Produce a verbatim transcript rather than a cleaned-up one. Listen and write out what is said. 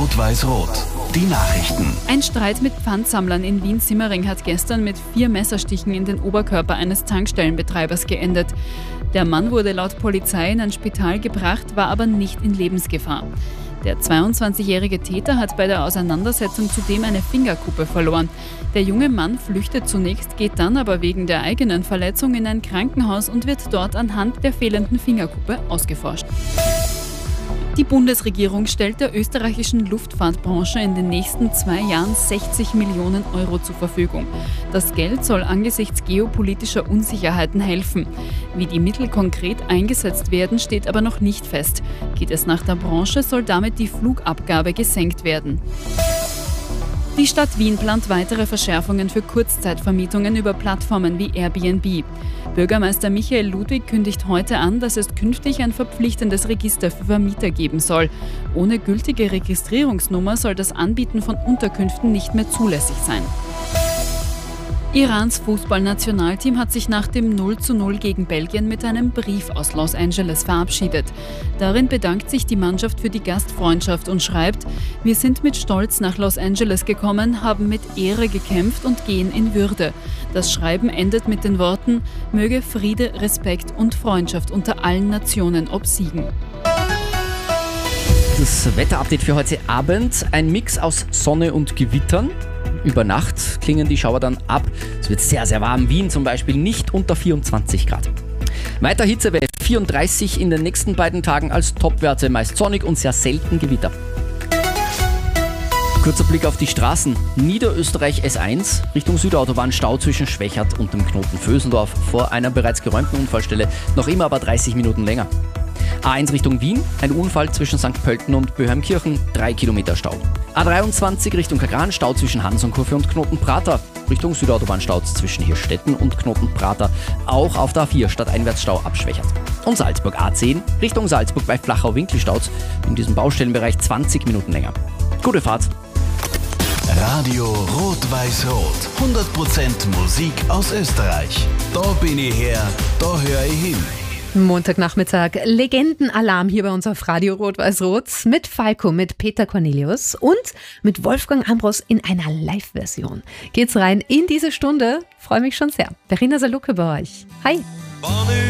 Rot-Weiß-Rot. Die Nachrichten. Ein Streit mit Pfandsammlern in Wien-Simmering hat gestern mit vier Messerstichen in den Oberkörper eines Tankstellenbetreibers geendet. Der Mann wurde laut Polizei in ein Spital gebracht, war aber nicht in Lebensgefahr. Der zweiundzwanzigjährige Täter hat bei der Auseinandersetzung zudem eine Fingerkuppe verloren. Der junge Mann flüchtet zunächst, geht dann aber wegen der eigenen Verletzung in ein Krankenhaus und wird dort anhand der fehlenden Fingerkuppe ausgeforscht. Die Bundesregierung stellt der österreichischen Luftfahrtbranche in den nächsten zwei Jahren sechzig Millionen Euro zur Verfügung. Das Geld soll angesichts geopolitischer Unsicherheiten helfen. Wie die Mittel konkret eingesetzt werden, steht aber noch nicht fest. Geht es nach der Branche, soll damit die Flugabgabe gesenkt werden. Die Stadt Wien plant weitere Verschärfungen für Kurzzeitvermietungen über Plattformen wie Airbnb. Bürgermeister Michael Ludwig kündigt heute an, dass es künftig ein verpflichtendes Register für Vermieter geben soll. Ohne gültige Registrierungsnummer soll das Anbieten von Unterkünften nicht mehr zulässig sein. Irans Fußballnationalteam hat sich nach dem null zu null gegen Belgien mit einem Brief aus Los Angeles verabschiedet. Darin bedankt sich die Mannschaft für die Gastfreundschaft und schreibt: Wir sind mit Stolz nach Los Angeles gekommen, haben mit Ehre gekämpft und gehen in Würde. Das Schreiben endet mit den Worten: Möge Friede, Respekt und Freundschaft unter allen Nationen obsiegen. Das Wetterupdate für heute Abend: Ein Mix aus Sonne und Gewittern. Über Nacht klingen die Schauer dann ab. Es wird sehr, sehr warm. Wien zum Beispiel nicht unter vierundzwanzig Grad. Weiter Hitzewelle vierunddreißig in den nächsten beiden Tagen als Topwerte. Meist sonnig und sehr selten Gewitter. Kurzer Blick auf die Straßen. Niederösterreich S eins, Richtung Südautobahn, Stau zwischen Schwächert und dem Knoten Vösendorf. Vor einer bereits geräumten Unfallstelle. Noch immer aber dreißig Minuten länger. A eins Richtung Wien, ein Unfall zwischen Sankt Pölten und Böheimkirchen, drei Kilometer Stau. A dreiundzwanzig Richtung Kagran, Stau zwischen Hansonkurve und Knoten-Prater. Richtung Südautobahn Stau zwischen Hirstetten und Knoten-Prater. Auch auf der A vier Stadteinwärtsstau abschwächert. Und Salzburg A zehn, Richtung Salzburg bei Flachau-Winkelstauz. In diesem Baustellenbereich zwanzig Minuten länger. Gute Fahrt. Radio Rot-Weiß-Rot. hundert Prozent Musik aus Österreich. Da bin ich her, da höre ich hin. Montagnachmittag, Legendenalarm hier bei uns auf Radio Rot-Weiß-Rot mit Falco, mit Peter Cornelius und mit Wolfgang Ambros in einer Live-Version. Geht's rein in diese Stunde, freue mich schon sehr. Verena Salucke bei euch. Hi!